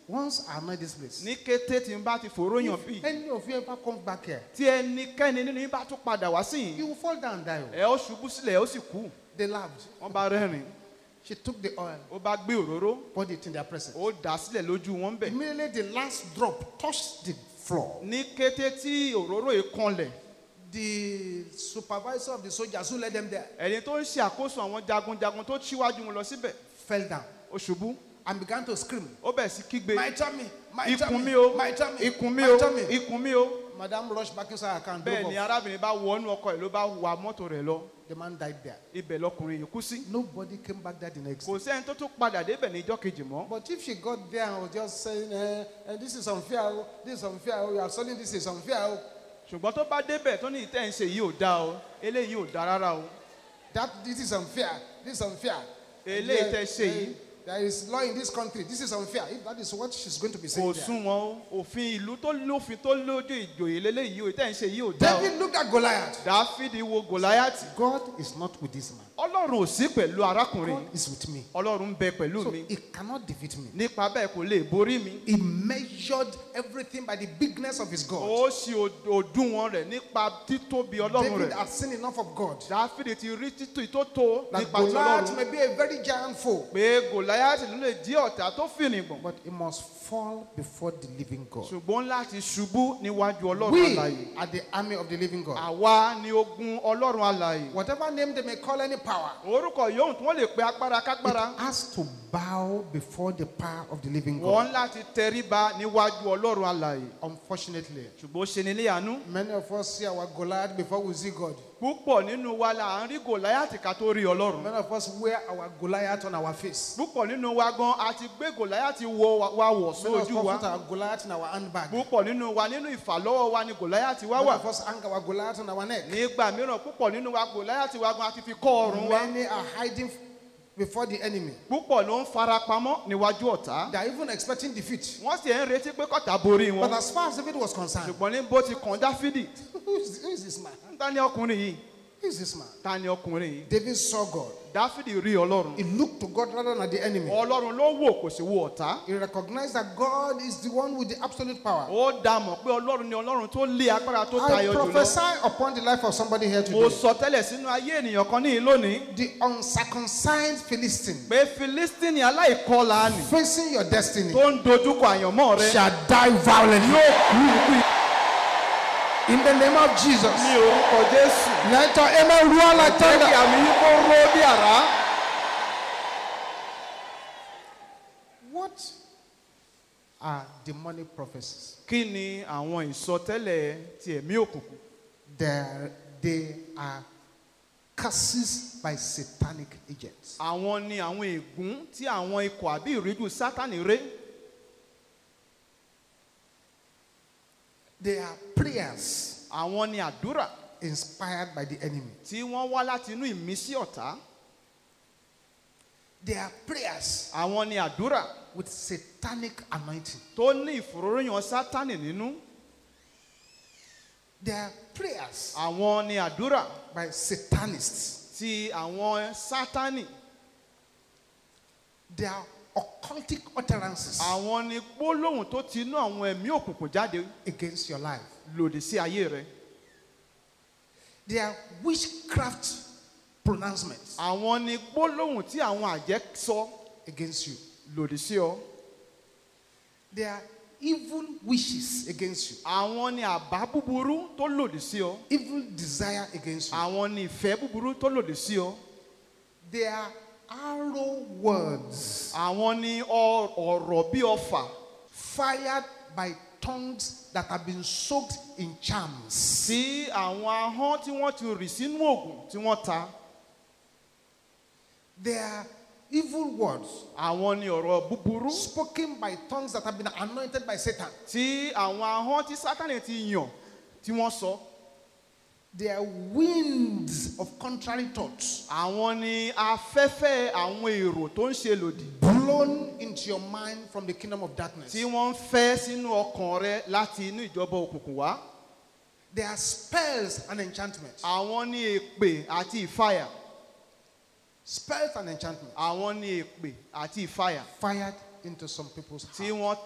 once I anoint this place, Ní kété tí n bá ti fòróyàn bí. if any of you ever comes back here, Tí ẹnikẹ́ni nínú yín bá tún padà wá sí yín. you will fall down and die. Ẹ ó ṣubú sílẹ̀, ẹ ó sì kú. They laughed. Wọ́n bá rẹ́rìn. She took the oil, Ó bá gbé òróró. poured it in their presence. Ó dà á sílẹ̀ lójú wọn bẹ̀. Immediately the last drop touched the floor. Ní kété tí òróró yìí kanlẹ̀. The supervisor of the soldiers who led them there Ẹni tó ń ṣe àkóso àwọn jagunjagun tó ṣíwájú wọn lọ síbẹ̀. fell down Ó ṣubú. and began to scream, Ó bẹ̀ sí kígbe. my tummy, my Ikùn tummy, mi o. my tummy, Ikùn mi my o. tummy. Ikùn mi o. Madam rushed back inside her car and Bẹ́ẹ̀ drove ni off. arábìnrin bá wọnú ọkọ̀ ẹ̀ ló bá wa mọ́tò rẹ̀ lọ. The man died there. Ibẹ̀ lọkùnrin yìí kú sí. Nobody came back there the next Kò day. sẹ́ni tó tún padà débẹ̀ ní ijọ́ kejì mọ́. But if she got there and was just saying, this is unfair, oh, this is unfair, oh, you are selling this is unfair, oh, Ṣùgbọ́n tó bá débẹ̀ tó ní ìtẹ́ ń ṣe yìí ò dáa o. Eléyìí ò dáa rárá o. this is unfair, this is unfair. Eléyìí tẹ́ ṣe yìí. There is law in this country. This is unfair. If that is what she's going to be saying Kò there. sún wọn o. Òfin ìlú tó lófin tó lójú ìjòyè lélẹ́yìí o. Ìtẹ́ ń ṣe yìí ò dáa o. David looked at Goliath. Dáfídì wo Gòláyátì. God is not with this man. Ọlọ́run ò sí pẹ̀lú arákùnrin. God is with me. Ọlọ́run ń bẹ pẹ̀lú So mi. he cannot defeat me. Nípa bẹ́ẹ̀ kò lè borí mi. He measured everything by the bigness of his God. Ó ṣe òdiwọ̀n rẹ̀ nípa títóbi Ọlọ́run David rẹ̀. had seen enough of God. Dáfídì ti rí títú tó tó That nípa ti Goliath Ọlọ́run. may be a very giant foe, Pé Gòláyátì ló lè jí ọ̀tá tó fìrìngbọ̀n. but he must fall before the living God. Ṣùgbọ́n láti ṣubú níwájú Ọlọ́run We alààyè. are the army of the living God. Àwa ni ogun Ọlọ́run alààyè. Whatever name they may call any power, Orúkọ yòówù tí wọ́n lè pe agbára kágbára. it has to bow before the power of the living Wọ́n God. láti tẹríba níwájú Ọlọ́run alààyè. Unfortunately, Ṣùgbọ́n ó ṣe ní léàánú. many of us see our Goliath before we see God. Púpọ̀ nínú wa là ń rí Gòláyátì ká tó rí Ọlọ́run. Many of us wear our Goliath on our face. Púpọ̀ nínú wa gan a ti gbé Gòláyátì wa wọ̀ sí Many of ojú us wa. put our Goliath in our handbag. Púpọ̀ nínú wa nínú ìfàlọ́wọ́ wa ni Gòláyátì wá Many wà. of us hang our Goliath on our neck. Nígbà mìíràn púpọ̀ nínú wa Gòláyátì wa gan a ti fi kọ́ ọrùn wa. Many are hiding before the enemy. Púpọ̀ ló ń fara pamọ́ níwájú ọ̀tá. They are even expecting defeat. Wọ́n sì ń retí pé kọ́tà borí But wọn. as far as David was concerned, Ṣùgbọ́n ní bó ti kàn Dáfídì. who is this man? Ta ni ọkùnrin yìí? Who is this man? Ta ni ọkùnrin yìí? David saw God. Dáfídì rí Ọlọ́run. He looked to God rather than at the enemy. Ọlọ́run ló wò kò sí wo ọ̀tá. He recognized that God is the one with the absolute power. Ó dá mọ̀ pé Ọlọ́run ni Ọlọ́run tó lé agbára tó I tayọ jùlọ. prophesy upon the life of somebody here Mo today. sọ tẹ́lẹ̀ sínú ayé ènìyàn kan ní lónìí. The uncircumcised Philistine Pé Filistini aláìkọlà ni facing your destiny tó ń dojúkọ àyànmọ́ rẹ. shall die violently. In the name of Jesus. Ní orúkọ Jésù. Let your amen roar like Jẹ́ kí thunder. àmì yín kó ró bí àrá. What are demonic prophecies? Kí ni àwọn ìsọtẹ́lẹ̀ ti ẹ̀mí òkùnkùn? They are curses by satanic agents. Àwọn ni àwọn ègún tí àwọn ikọ̀ àbí ìríjú Sátánì ré. They are prayers Àwọn ni àdúrà inspired by the enemy. tí wọ́n wá láti inú ìmísí ọ̀tá. They are prayers Àwọn ni àdúrà with satanic anointing. tó ní ìfòróróyàn Sátánì nínú. They are prayers Àwọn ni àdúrà by satanists. ti àwọn Sátánì. They are occultic utterances Àwọn ni gbólóhùn tó ti inú àwọn ẹ̀mí òkùnkùn jáde against your life. lòdì sí ayé rẹ. They are witchcraft pronouncements Àwọn ni gbólóhùn tí àwọn àjẹ́ sọ against you. lòdì sí ọ. They are evil wishes against you. Àwọn ni àbá búburú tó lòdì sí ọ. Evil desire against you. Àwọn ni ìfẹ́ búburú tó lòdì sí ọ. They are arrow words Àwọn ni ọ̀rọ̀ bí ọfà fired by tongues that have been soaked in charms. tí àwọn ahọ́n tí wọ́n ti rì sínú ògùn tí wọ́n ta. They are evil words Àwọn ni ọ̀rọ̀ búburú spoken by tongues that have been anointed by Satan. tí àwọn ahọ́n tí Sátánì ti yàn tí wọ́n sọ. They are winds of contrary thoughts Àwọn ni afẹ́fẹ́ àwọn èrò tó ń ṣe lòdì blown into your mind from the kingdom of darkness. tí wọ́n ń fẹ́ sínú ọkàn rẹ láti inú ìjọba òkùnkùn wá. They are spells and enchantments. Àwọn ni èpè àti ìfàyà. Spells and enchantments Àwọn ni èpè àti ìfàyà fired into some people's tí hearts. wọ́n